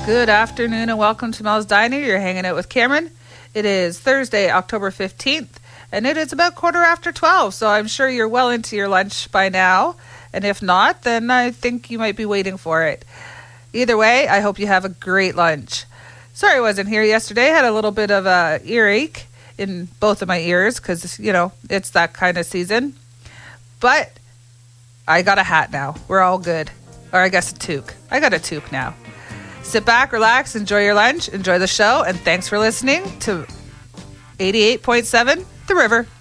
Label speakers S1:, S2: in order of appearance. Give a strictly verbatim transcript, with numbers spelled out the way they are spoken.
S1: Good afternoon and welcome to Mel's Diner. You're hanging out with Cameron. It is Thursday, October fifteenth, and it is about quarter after twelve, so I'm sure you're well into your lunch by now. And if not, then I think you might be waiting for it. Either way, I hope you have a great lunch. Sorry I wasn't here yesterday. I had a little bit of a earache in both of my ears because, you know, it's that kind of season. But I got a hat now. We're all good. Or I guess a toque. I got a toque now. Sit back, relax, enjoy your lunch, enjoy the show, and thanks for listening to eighty-eight point seven The River.